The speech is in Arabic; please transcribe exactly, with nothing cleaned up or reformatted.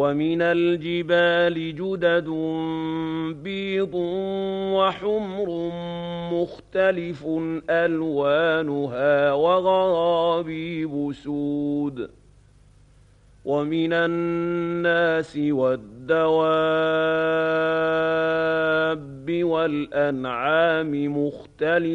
وَمِنَ الْجِبَالِ جُدَدٌ بِيضٌ وَحُمْرٌ مُّخْتَلِفٌ أَلْوَانُهَا وَغَرَابِيبُ سُودٌ وَمِنَ النَّاسِ وَالدَّوَابِّ وَالْأَنْعَامِ مُخْتَلِفٌ